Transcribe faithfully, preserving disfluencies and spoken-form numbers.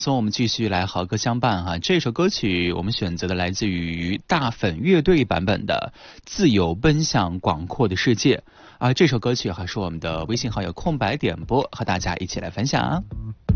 从我们继续来好歌相伴哈，这首歌曲我们选择的来自于大粉乐队版本的《自由奔向广阔的世界》啊，这首歌曲还是我们的微信好友空白点播和大家一起来分享。